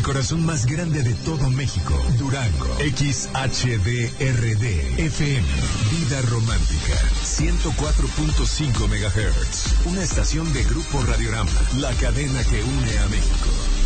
el corazón más grande de todo México, Durango. XHDRD FM, Vida Romántica, 104.5 MHz. Una estación de Grupo Radiorama, la cadena que une a México.